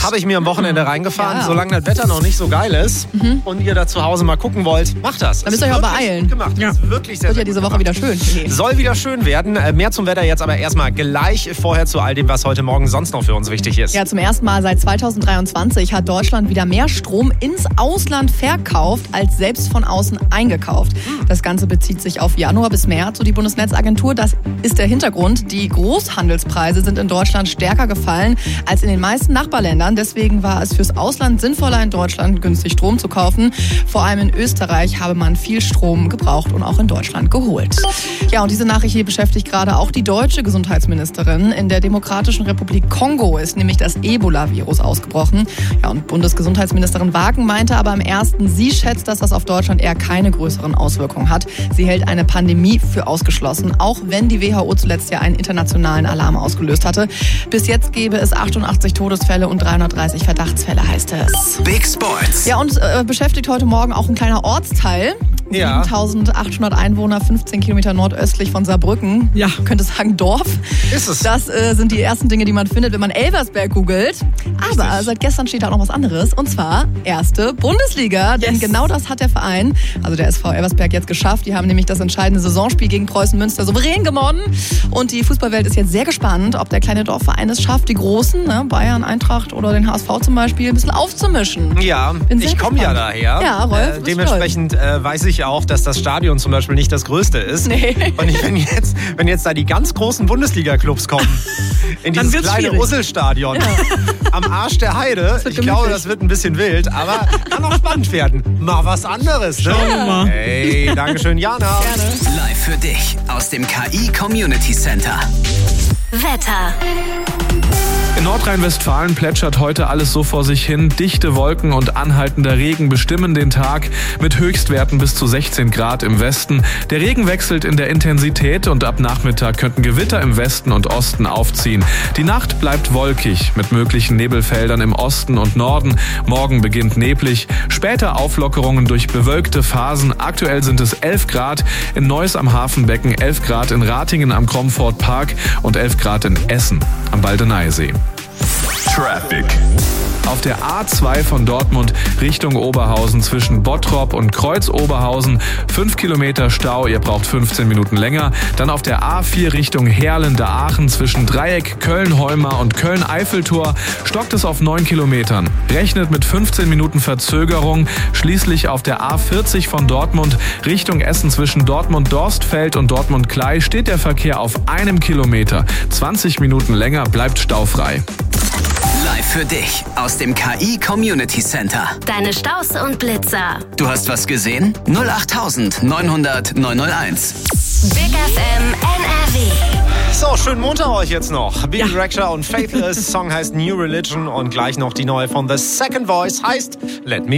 Habe ich mir am Wochenende reingefahren, solange das Wetter noch nicht so geil ist und ihr da zu Hause mal gucken wollt, macht das. Da müsst ihr euch auch beeilen. Gemacht. Ja. Das ist wirklich sehr, wird ja diese Woche wieder schön. Soll wieder schön werden. Mehr zum Wetter jetzt aber erstmal gleich vorher zu all dem, was heute Morgen sonst noch für uns wichtig ist. Ja, zum ersten Mal seit 2023 hat Deutschland wieder mehr Strom ins Ausland verkauft, als selbst von außen eingekauft. Das Ganze bezieht sich auf Januar bis März, so die Bundesnetzagentur. Das ist der Hintergrund. Die Großhandelspreise sind in Deutschland stärker gefallen als in den meisten Nachbarländern. Deswegen war es fürs Ausland sinnvoller, in Deutschland günstig Strom zu kaufen. Vor allem in Österreich habe man viel Strom gebraucht und auch in Deutschland geholt. Ja, und diese Nachricht hier beschäftigt gerade auch die deutsche Gesundheitsministerin. In der Demokratischen Republik Kongo ist nämlich das Ebola-Virus ausgebrochen. Ja, und Bundesgesundheitsministerin Wagen meinte aber am ersten, sie schätzt, dass das auf Deutschland eher keine größeren Auswirkungen hat. Sie hält eine Pandemie für ausgeschlossen, auch wenn die WHO zuletzt ja einen internationalen Alarm ausgelöst hatte. Bis jetzt gäbe es 88 Todesfälle und 330 Verdachtsfälle, heißt es. Big Sports. Ja, und beschäftigt heute Morgen auch ein kleiner Ortsteil. Ja. 7.800 Einwohner, 15 Kilometer nordöstlich von Saarbrücken. Ja, könnte sagen Dorf. Ist es. Das sind die ersten Dinge, die man findet, wenn man Elversberg googelt. Aber seit gestern steht da auch noch was anderes. Und zwar erste Bundesliga. Yes. Denn genau das hat der Verein, also der SV Elversberg, jetzt geschafft. Die haben nämlich das entscheidende Saisonspiel gegen Preußen Münster souverän gewonnen. Und die Fußballwelt ist jetzt sehr gespannt, ob der kleine Dorfverein es schafft, die Großen, Bayern, Eintracht oder den HSV zum Beispiel, ein bisschen aufzumischen. Ja, ich komme ja daher. Ja, Rolf, dementsprechend weiß ich auch, dass das Stadion zum Beispiel nicht das größte ist. Nee. Und wenn jetzt da die ganz großen Bundesliga-Clubs kommen, in dieses kleine Usselstadion am Arsch der Heide, ich glaube, das wird ein bisschen wild, aber kann auch spannend werden. Mal was anderes, ne? Schauen wir mal. Hey, dankeschön, Jana. Gerne. Live für dich aus dem KI Community Center. Wetter. In Nordrhein-Westfalen plätschert heute alles so vor sich hin. Dichte Wolken und anhaltender Regen bestimmen den Tag mit Höchstwerten bis zu 16 Grad im Westen. Der Regen wechselt in der Intensität und ab Nachmittag könnten Gewitter im Westen und Osten aufziehen. Die Nacht bleibt wolkig mit möglichen Nebelfeldern im Osten und Norden. Morgen beginnt neblig. Später Auflockerungen durch bewölkte Phasen. Aktuell sind es 11 Grad in Neuss am Hafenbecken, 11 Grad in Ratingen am Kromford Park und 11 Grad in Essen am Baldeneysee. Traffic. Auf der A2 von Dortmund Richtung Oberhausen zwischen Bottrop und Kreuz-Oberhausen 5 Kilometer Stau, ihr braucht 15 Minuten länger. Dann auf der A4 Richtung Heerlen-Aachen zwischen Dreieck, Köln-Heumar und Köln-Eiffeltor stockt es auf 9 Kilometern. Rechnet mit 15 Minuten Verzögerung. Schließlich auf der A40 von Dortmund Richtung Essen zwischen Dortmund-Dorstfeld und Dortmund-Klei steht der Verkehr auf 1 Kilometer. 20 Minuten länger bleibt staufrei. Live für dich aus dem KI Community Center. Deine Staus und Blitzer. Du hast was gesehen? 08000 900 901. Big FM NRW. So, schönen Montag euch jetzt noch. Bibi Rexha und Faithless. Song heißt New Religion und gleich noch die neue von The Second Voice heißt Let Me